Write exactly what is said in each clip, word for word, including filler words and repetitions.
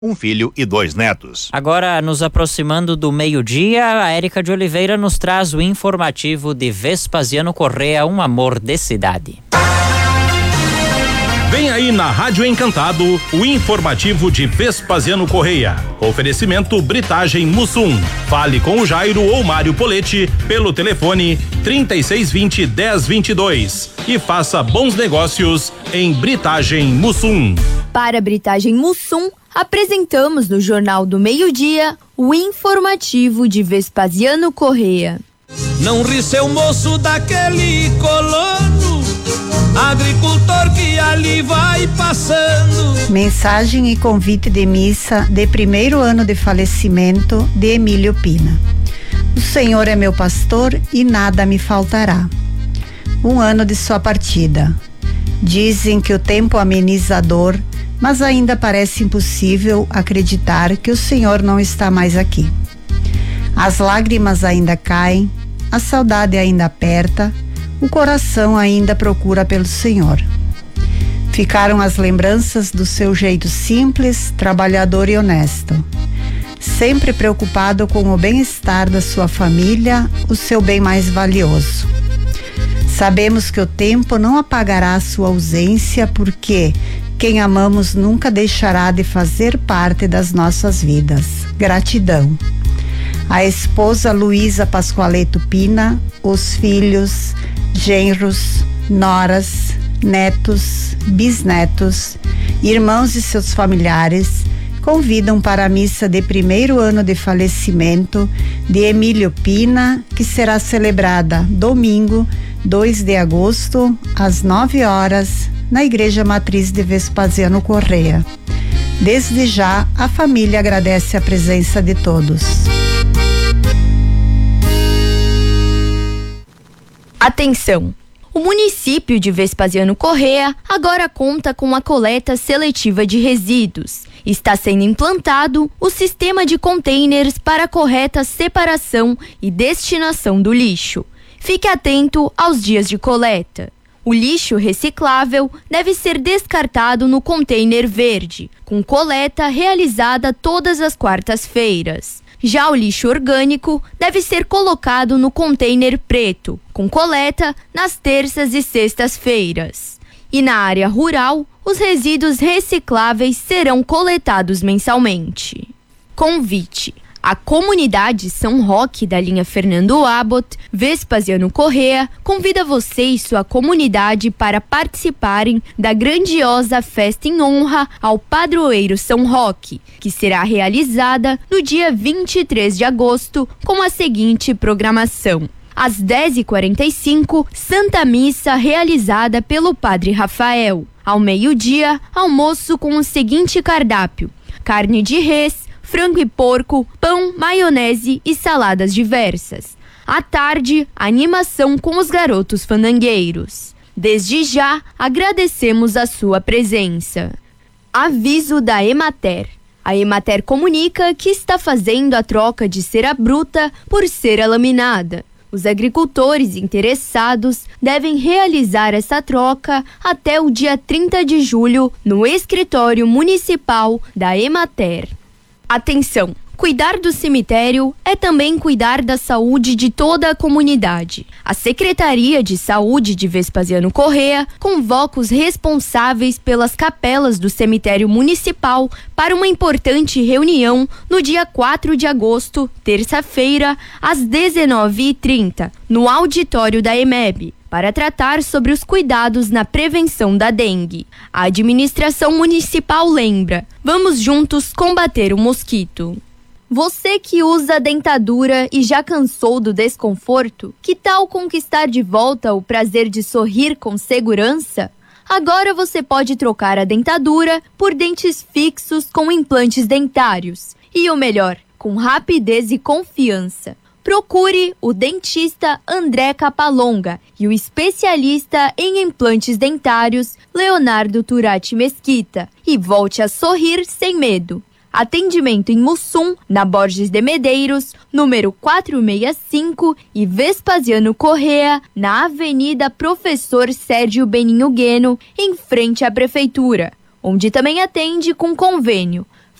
um filho e dois netos. Agora, nos aproximando do meio-dia, a Érica de Oliveira nos traz o informativo de Vespasiano Correa, um amor de cidade. Vem aí na Rádio Encantado o informativo de Vespasiano Correia. Oferecimento Britagem Mussum. Fale com o Jairo ou Mário Poletti pelo telefone trinta e seis vinte, dez vinte e dois e faça bons negócios em Britagem Mussum. Para a Britagem Mussum, apresentamos no Jornal do Meio-Dia o informativo de Vespasiano Correia. Não ri seu moço daquele colono, agricultor que ali vai passando. Mensagem e convite de missa de primeiro ano de falecimento de Emílio Pina. O Senhor é meu pastor e nada me faltará. Um ano de sua partida. Dizem que o tempo ameniza a dor, mas ainda parece impossível acreditar que o Senhor não está mais aqui. As lágrimas ainda caem, a saudade ainda aperta, o coração ainda procura pelo Senhor. Ficaram as lembranças do seu jeito simples, trabalhador e honesto. Sempre preocupado com o bem-estar da sua família, o seu bem mais valioso. Sabemos que o tempo não apagará a sua ausência, porque quem amamos nunca deixará de fazer parte das nossas vidas. Gratidão. A esposa Luísa Pascoaleto Pina, os filhos, genros, noras, netos, bisnetos, irmãos e seus familiares convidam para a missa de primeiro ano de falecimento de Emílio Pina, que será celebrada domingo, dois de agosto, às nove horas, na Igreja Matriz de Vespasiano Correia. Desde já, a família agradece a presença de todos. Atenção! O município de Vespasiano Correia agora conta com a coleta seletiva de resíduos. Está sendo implantado o sistema de containers para a correta separação e destinação do lixo. Fique atento aos dias de coleta. O lixo reciclável deve ser descartado no container verde, com coleta realizada todas as quartas-feiras. Já o lixo orgânico deve ser colocado no container preto, com coleta nas terças e sextas-feiras. E na área rural, os resíduos recicláveis serão coletados mensalmente. Convite. A comunidade São Roque da linha Fernando Abbott, Vespasiano Correia, convida você e sua comunidade para participarem da grandiosa festa em honra ao padroeiro São Roque, que será realizada no dia vinte e três de agosto com a seguinte programação. Às dez e quarenta e cinco, Santa Missa realizada pelo Padre Rafael. Ao meio-dia, almoço com o seguinte cardápio: carne de res, frango e porco, pão, maionese e saladas diversas. À tarde, animação com os garotos fandangueiros. Desde já, agradecemos a sua presença. Aviso da Emater. A Emater comunica que está fazendo a troca de cera bruta por cera laminada. Os agricultores interessados devem realizar essa troca até o dia trinta de julho no escritório municipal da Emater. Atenção! Cuidar do cemitério é também cuidar da saúde de toda a comunidade. A Secretaria de Saúde de Vespasiano Correia convoca os responsáveis pelas capelas do cemitério municipal para uma importante reunião no dia quatro de agosto, terça-feira, às dezenove e trinta, no auditório da E M E B, para tratar sobre os cuidados na prevenção da dengue. A administração municipal lembra: vamos juntos combater o mosquito. Você que usa dentadura e já cansou do desconforto, que tal conquistar de volta o prazer de sorrir com segurança? Agora você pode trocar a dentadura por dentes fixos com implantes dentários. E o melhor, com rapidez e confiança. Procure o dentista André Capalonga e o especialista em implantes dentários Leonardo Turati Mesquita e volte a sorrir sem medo. Atendimento em Mussum, na Borges de Medeiros, número quatrocentos e sessenta e cinco, e Vespasiano Correia, na Avenida Professor Sérgio Beninho Gueno, em frente à Prefeitura, onde também atende com convênio.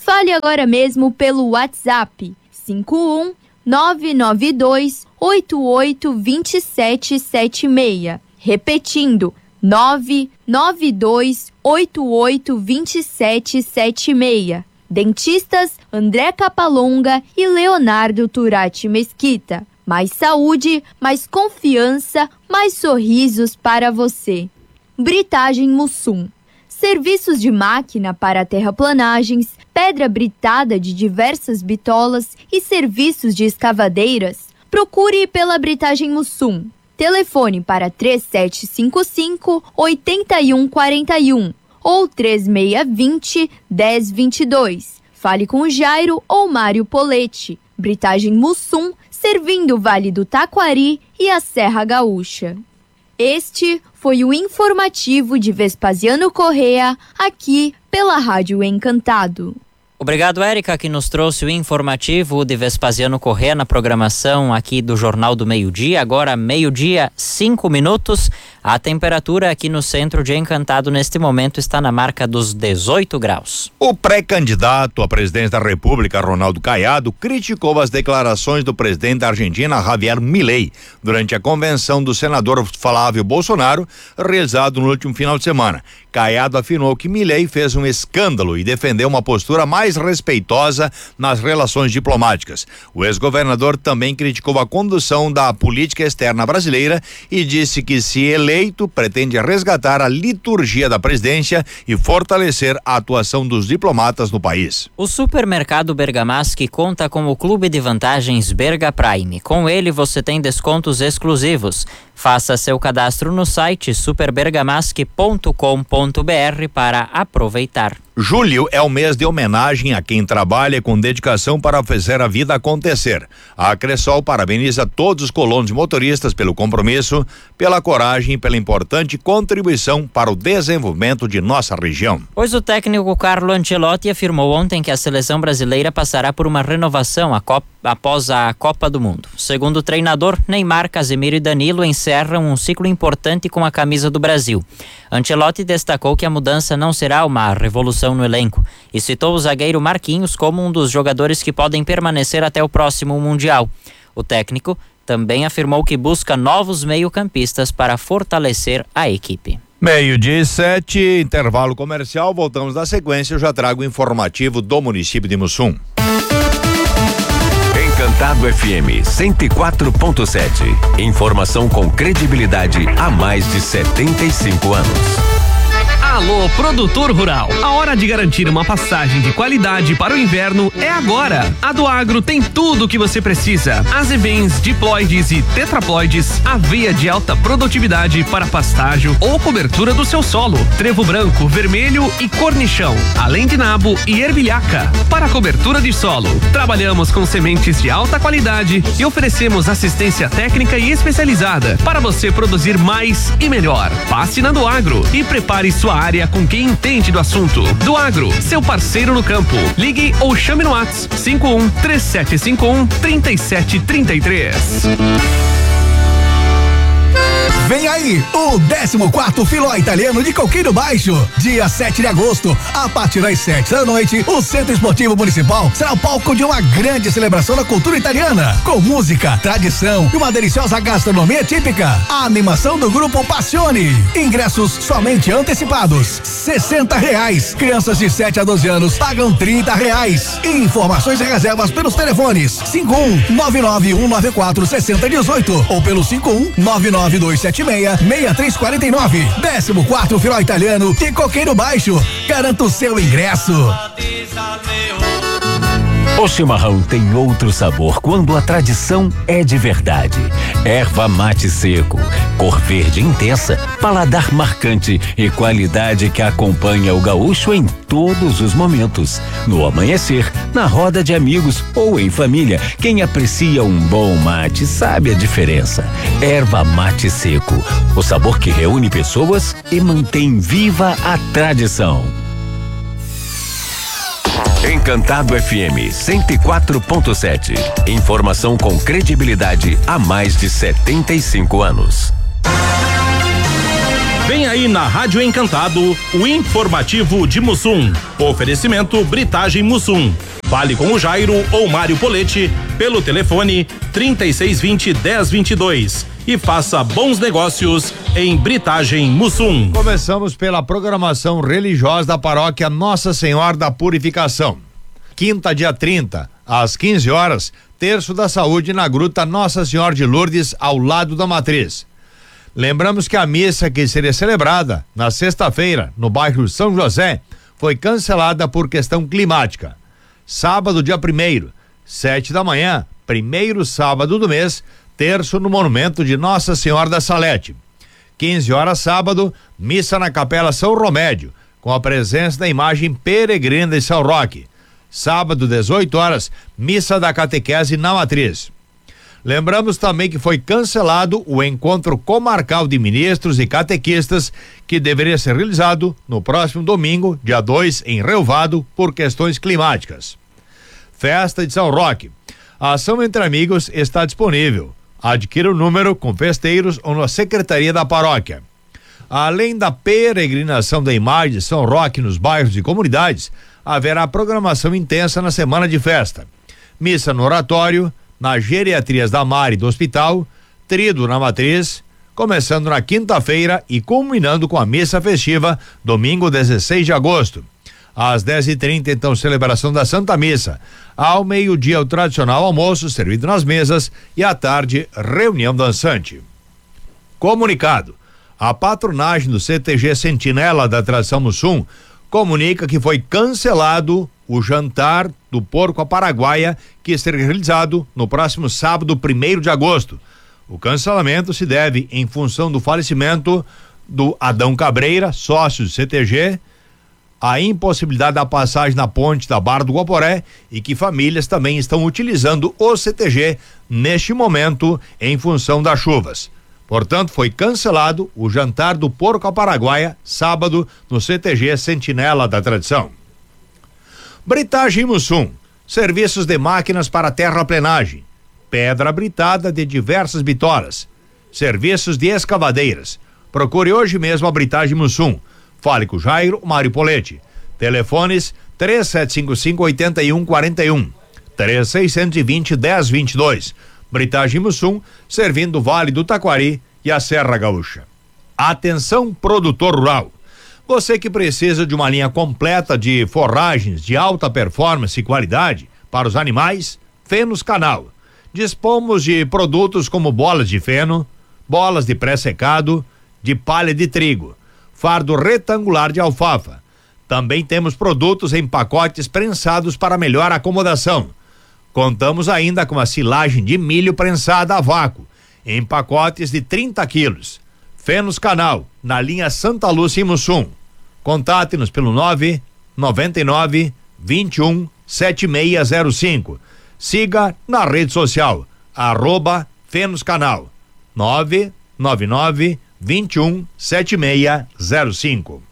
Fale agora mesmo pelo WhatsApp cinco um nove nove dois oito oito dois sete sete seis. Repetindo, nove nove dois oito oito dois sete sete seis. Dentistas André Capalonga e Leonardo Turati Mesquita. Mais saúde, mais confiança, mais sorrisos para você. Britagem Mussum. Serviços de máquina para terraplanagens, pedra britada de diversas bitolas e serviços de escavadeiras. Procure pela Britagem Mussum. Telefone para três sete cinco cinco, oito um quatro um ou três seis dois zero, um zero dois dois. Fale com o Jairo ou Mário Polete. Britagem Mussum, servindo o Vale do Taquari e a Serra Gaúcha. Este foi o informativo de Vespasiano Correa, aqui pela Rádio Encantado. Obrigado, Érica, que nos trouxe o informativo de Vespasiano Correa na programação aqui do Jornal do Meio-Dia. Agora, meio-dia, cinco minutos. A temperatura aqui no centro de Encantado, neste momento, está na marca dos dezoito graus. O pré-candidato à presidência da República, Ronaldo Caiado, criticou as declarações do presidente da Argentina, Javier Milei, durante a convenção do senador Flávio Bolsonaro, realizado no último final de semana. Caiado afirmou que Milei fez um escândalo e defendeu uma postura mais respeitosa nas relações diplomáticas. O ex-governador também criticou a condução da política externa brasileira e disse que, se eleito, pretende resgatar a liturgia da presidência e fortalecer a atuação dos diplomatas no país. O supermercado Bergamaschi conta com o clube de vantagens Berga Prime. Com ele você tem descontos exclusivos. Faça seu cadastro no site super bergamaschi ponto com ponto br para aproveitar. Julho é o mês de homenagem a quem trabalha com dedicação para fazer a vida acontecer. A Cressol parabeniza todos os colonos e motoristas pelo compromisso, pela coragem e pela importante contribuição para o desenvolvimento de nossa região. Pois o técnico Carlo Ancelotti afirmou ontem que a seleção brasileira passará por uma renovação a Copa, após a Copa do Mundo. Segundo o treinador, Neymar, Casemiro e Danilo encerram um ciclo importante com a camisa do Brasil. Ancelotti destacou que a mudança não será uma revolução no elenco e citou o zagueiro Marquinhos como um dos jogadores que podem permanecer até o próximo Mundial. O técnico também afirmou que busca novos meio-campistas para fortalecer a equipe. Meio-dia e sete, intervalo comercial, voltamos na sequência, eu já trago o informativo do município de Mussum. Encantado F M cento e quatro ponto sete. Informação com credibilidade há mais de setenta e cinco anos. Alô, produtor rural. A hora de garantir uma passagem de qualidade para o inverno é agora. A do Agro tem tudo o que você precisa. Azevens, diploides e tetraploides, aveia de alta produtividade para pastágio ou cobertura do seu solo, trevo branco, vermelho e cornichão, além de nabo e ervilhaca. Para cobertura de solo, trabalhamos com sementes de alta qualidade e oferecemos assistência técnica e especializada para você produzir mais e melhor. Passe na do Agro e prepare sua área com quem entende do assunto. Do Agro, seu parceiro no campo. Ligue ou chame no WhatsApp cinco um três sete cinco um três sete três três. Vem aí, o décimo quarto Filó Italiano de Coqueiro Baixo. Dia sete de agosto, a partir das sete da noite, o Centro Esportivo Municipal será o palco de uma grande celebração da cultura italiana, com música, tradição e uma deliciosa gastronomia típica. A animação do grupo Passione. Ingressos somente antecipados, sessenta reais. Crianças de sete a doze anos pagam trinta reais. Informações e reservas pelos telefones cinco um nove nove um nove quatro seis zero um oito ou pelo cinco um nove nove dois sete seis seis três quatro nove. décimo quarto Filó Italiano de Coqueiro Baixo. Garanta o seu ingresso. O chimarrão tem outro sabor quando a tradição é de verdade. Erva mate seco, cor verde intensa, paladar marcante e qualidade que acompanha o gaúcho em todos os momentos. No amanhecer, na roda de amigos ou em família, quem aprecia um bom mate sabe a diferença. Erva mate seco, o sabor que reúne pessoas e mantém viva a tradição. Encantado F M cento e quatro ponto sete. Informação com credibilidade há mais de setenta e cinco anos. Vem aí na Rádio Encantado, o informativo de Mussum. Oferecimento Britagem Mussum. Fale com o Jairo ou Mário Polete pelo telefone trinta e seis vinte, dez vinte e dois e faça bons negócios em Britagem Mussum. Começamos pela programação religiosa da paróquia Nossa Senhora da Purificação. Quinta, dia trinta, às quinze horas, Terço da Saúde na Gruta Nossa Senhora de Lourdes, ao lado da Matriz. Lembramos que a missa que seria celebrada na sexta-feira, no bairro São José, foi cancelada por questão climática. Sábado, dia primeiro, sete da manhã, primeiro sábado do mês, terço no Monumento de Nossa Senhora da Salete. quinze horas, sábado, missa na Capela São Romédio, com a presença da imagem peregrina de São Roque. Sábado, dezoito horas, missa da catequese na Matriz. Lembramos também que foi cancelado o encontro comarcal de ministros e catequistas que deveria ser realizado no próximo domingo, dia dois, em Relvado, por questões climáticas. Festa de São Roque. A ação entre amigos está disponível. Adquira o número com festeiros ou na secretaria da paróquia. Além da peregrinação da imagem de São Roque nos bairros e comunidades, haverá programação intensa na semana de festa. Missa no oratório, na geriatrias da Mari do hospital, trido na Matriz, começando na quinta-feira e culminando com a missa festiva, domingo dezesseis de agosto. Às dez e trinta, então, celebração da Santa Missa. Ao meio-dia, o tradicional almoço servido nas mesas e à tarde, reunião dançante. Comunicado. A patronagem do C T G Sentinela da Tradição Mussum comunica que foi cancelado o jantar do porco à paraguaia que será realizado no próximo sábado, primeiro de agosto. O cancelamento se deve em função do falecimento do Adão Cabreira, sócio do C T G, a impossibilidade da passagem na ponte da Barra do Guaporé e que famílias também estão utilizando o C T G neste momento em função das chuvas. Portanto, foi cancelado o jantar do porco à paraguaia, sábado, no C T G Sentinela da Tradição. Britagem Mussum, serviços de máquinas para terraplenagem, pedra britada de diversas bitolas, serviços de escavadeiras. Procure hoje mesmo a Britagem Mussum. Fale com Jairo, Mário Polete. Telefones três sete cinco cinco, oito um quatro um, três seis dois zero, dez vinte e dois. Britagem Mussum, servindo o Vale do Taquari e a Serra Gaúcha. Atenção, produtor rural. Você que precisa de uma linha completa de forragens de alta performance e qualidade para os animais, Fenos Canal. Dispomos de produtos como bolas de feno, bolas de pré-secado, de palha de trigo, fardo retangular de alfafa. Também temos produtos em pacotes prensados para melhor acomodação. Contamos ainda com a silagem de milho prensada a vácuo, em pacotes de trinta quilos. Fenos Canal, na linha Santa Lúcia e Mussum. Contate-nos pelo nove nove nove, vinte e um, setenta e seis zero cinco. Siga na rede social, arroba Fenos Canal. nove nove nove, vinte e um, setenta e seis zero cinco.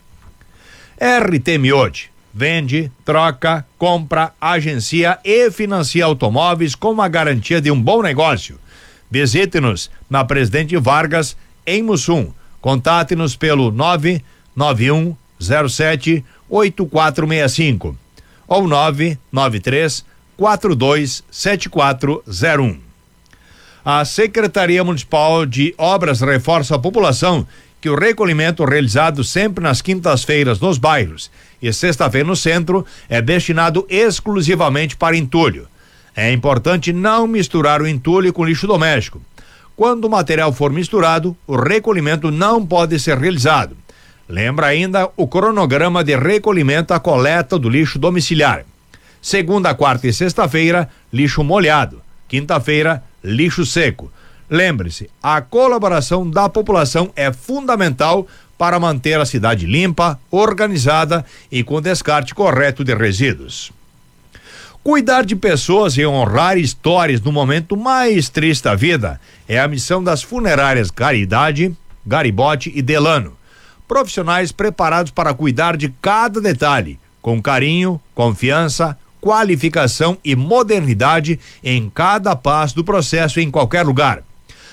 R T Miote. Vende, troca, compra, agencia e financia automóveis com a garantia de um bom negócio. Visite-nos na Presidente Vargas, em Mussum. Contate-nos pelo nove nove um zero sete, oito quatro seis cinco ou nove nove três, quatro dois sete quatro zero um. A Secretaria Municipal de Obras reforça a população que o recolhimento realizado sempre nas quintas-feiras nos bairros e sexta-feira no centro é destinado exclusivamente para entulho. É importante não misturar o entulho com lixo doméstico. Quando o material for misturado, o recolhimento não pode ser realizado. Lembra ainda o cronograma de recolhimento à coleta do lixo domiciliar. Segunda, quarta e sexta-feira, lixo molhado. Quinta-feira, lixo seco. Lembre-se, a colaboração da população é fundamental para manter a cidade limpa, organizada e com descarte correto de resíduos. Cuidar de pessoas e honrar histórias no momento mais triste da vida é a missão das funerárias Caridade, Garibote e Delano. Profissionais preparados para cuidar de cada detalhe, com carinho, confiança, qualificação e modernidade em cada passo do processo em qualquer lugar.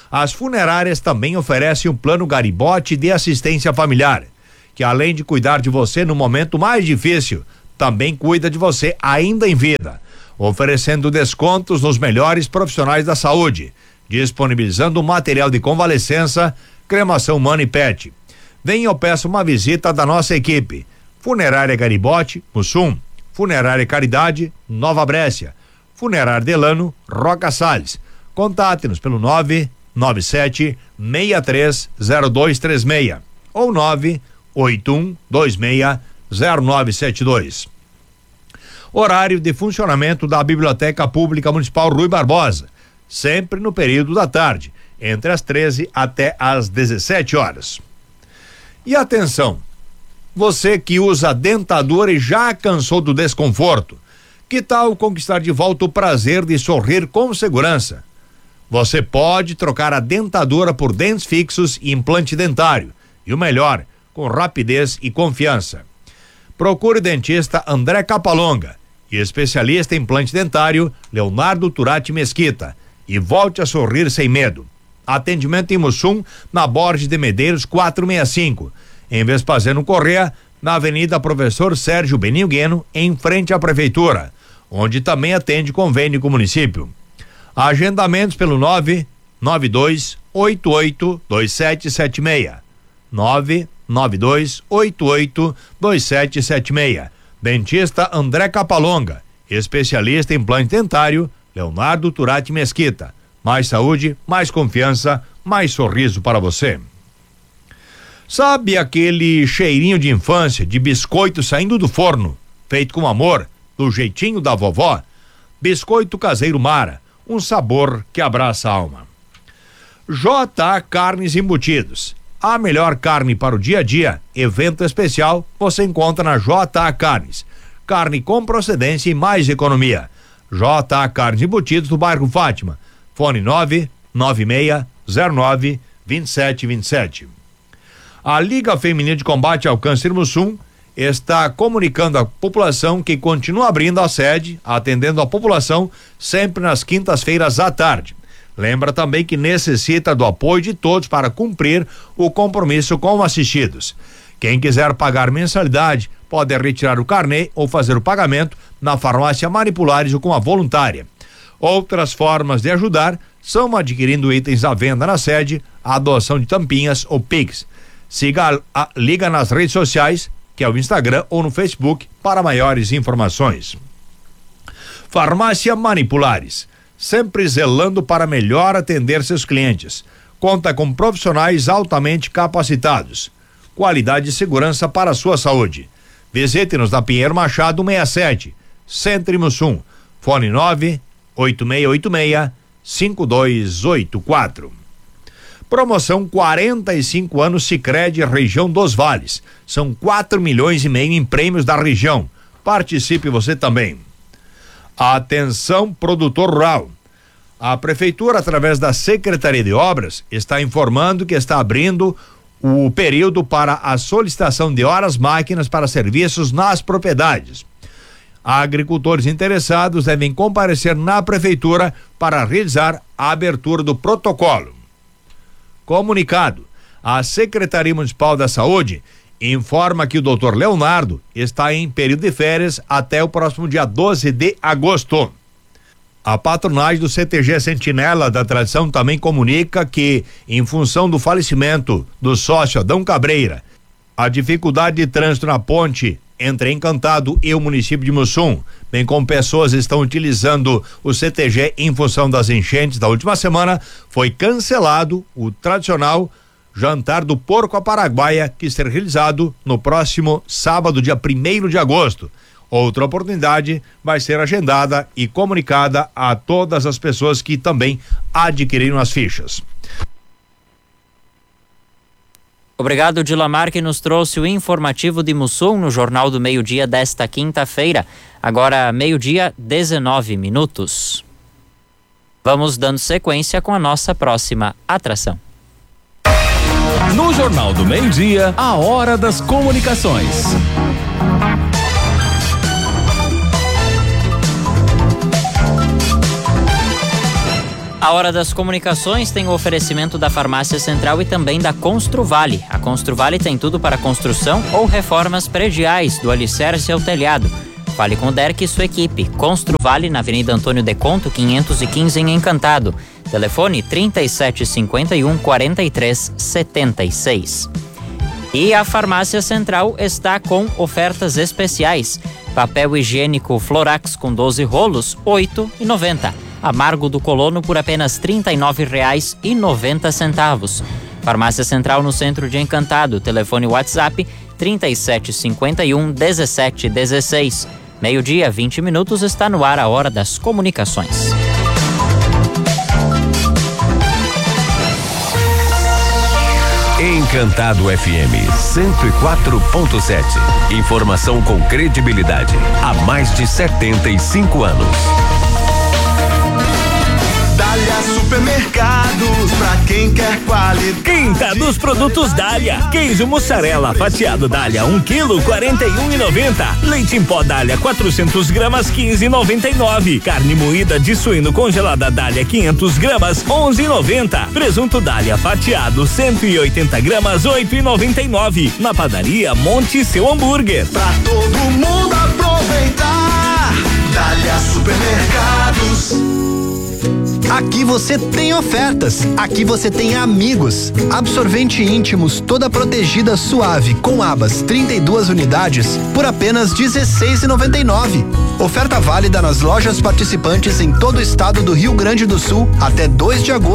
As funerárias também oferecem um plano Garibote de assistência familiar, que além de cuidar de você no momento mais difícil, também cuida de você ainda em vida, oferecendo descontos nos melhores profissionais da saúde, disponibilizando material de convalescença, cremação humana e pet. Venha ou peça uma visita da nossa equipe. Funerária Garibote, Mussum. Funerária Caridade, Nova Brécia. Funerária Delano, Roca Salles. Contate-nos pelo nove nove sete seis três zero dois três seis ou nove oito um dois seis zero nove sete dois. Horário de funcionamento da Biblioteca Pública Municipal Rui Barbosa, sempre no período da tarde, entre as treze até as dezessete horas. E atenção, você que usa dentadura e já cansou do desconforto, que tal conquistar de volta o prazer de sorrir com segurança? Você pode trocar a dentadura por dentes fixos e implante dentário, e o melhor, com rapidez e confiança. Procure o dentista André Capalonga e especialista em implante dentário Leonardo Turati Mesquita e volte a sorrir sem medo. Atendimento em Mussum, na Borges de Medeiros quatrocentos e sessenta e cinco, em Vespasiano Corrêa, na Avenida Professor Sérgio Benil Gueno, em frente à Prefeitura, onde também atende convênio com o município. Agendamentos pelo nove nove dois oito oito dois sete sete seis. nove nove dois oito oito dois sete sete seis. Dentista André Capalonga, especialista em implante dentário Leonardo Turati Mesquita. Mais saúde, mais confiança, mais sorriso para você. Sabe aquele cheirinho de infância, de biscoito saindo do forno, feito com amor, do jeitinho da vovó? Biscoito caseiro Mara, um sabor que abraça a alma. J A Carnes Embutidos. A melhor carne para o dia a dia, evento especial, você encontra na J A Carnes. Carne com procedência e mais economia. J A Carnes Embutidos do bairro Fátima. Fone nove nove seis zero nove dois sete dois sete. A Liga Feminina de Combate ao Câncer Mussum está comunicando à população que continua abrindo a sede, atendendo a população sempre nas quintas-feiras à tarde. Lembra também que necessita do apoio de todos para cumprir o compromisso com assistidos. Quem quiser pagar mensalidade pode retirar o carnê ou fazer o pagamento na farmácia Manipulares ou com a voluntária. Outras formas de ajudar são adquirindo itens à venda na sede, a adoção de tampinhas ou Pix. Siga a Liga nas redes sociais, que é o Instagram ou no Facebook, para maiores informações. Farmácia Manipulares, sempre zelando para melhor atender seus clientes. Conta com profissionais altamente capacitados. Qualidade e segurança para a sua saúde. Visite-nos na Pinheiro Machado sessenta e sete, Centro e Mussum. Fone nove oito seis oito seis cinco dois oito quatro. Promoção quarenta e cinco anos Sicredi região dos Vales. São quatro milhões e meio em prêmios da região. Participe você também. Atenção, produtor rural. A prefeitura, através da Secretaria de Obras, está informando que está abrindo o período para a solicitação de horas máquinas para serviços nas propriedades. Agricultores interessados devem comparecer na prefeitura para realizar a abertura do protocolo. Comunicado: a Secretaria Municipal da Saúde informa que o doutor Leonardo está em período de férias até o próximo dia doze de agosto. A patronagem do C T G Sentinela da Tradição também comunica que, em função do falecimento do sócio Adão Cabreira, a dificuldade de trânsito na ponte entre Encantado e o município de Mussum, bem como pessoas estão utilizando o C T G em função das enchentes da última semana, foi cancelado o tradicional jantar do porco à paraguaia, que será realizado no próximo sábado, dia primeiro de agosto. Outra oportunidade vai ser agendada e comunicada a todas as pessoas que também adquiriram as fichas. Obrigado, Dilamar, que nos trouxe o informativo de Mussum no Jornal do Meio-Dia desta quinta-feira. Agora, meio-dia, dezenove minutos. Vamos dando sequência com a nossa próxima atração. No Jornal do Meio-Dia, a Hora das Comunicações. A Hora das Comunicações tem o oferecimento da Farmácia Central e também da Construvale. A Construvale tem tudo para construção ou reformas prediais, do alicerce ao telhado. Fale com o Derek e sua equipe. Construvale na Avenida Antônio de Conto, quinhentos e quinze em Encantado. Telefone trinta e sete cinquenta e um, quarenta e três setenta e seis. E a Farmácia Central está com ofertas especiais. Papel higiênico Florax com doze rolos, oito reais e noventa centavos. Amargo do Colono por apenas trinta e nove reais e noventa centavos. Farmácia Central no centro de Encantado. Telefone WhatsApp trinta e sete cinquenta e um, dezessete dezesseis. Meio-dia, vinte minutos, está no ar a Hora das Comunicações. Encantado F M cento e quatro ponto sete. Informação com credibilidade há mais de setenta e cinco anos. Dália Supermercados, pra quem quer qualidade. Quinta dos produtos Dália. Queijo mussarela fatiado Dália, um quilo, quarenta e um reais e noventa centavos. Leite em pó Dália, quatrocentos gramas, quinze reais e noventa e nove centavos. Carne moída de suíno congelada Dália, quinhentos gramas, onze reais e noventa centavos. Presunto Dália fatiado, cento e oitenta gramas, oito reais e noventa e nove centavos. Na padaria, monte seu hambúrguer. Pra todo mundo aproveitar. Dália Supermercados. Aqui você tem ofertas, aqui você tem amigos. Absorvente íntimos toda protegida suave com abas trinta e duas unidades por apenas dezesseis reais e noventa e nove centavos. Oferta válida nas lojas participantes em todo o estado do Rio Grande do Sul até dois de agosto.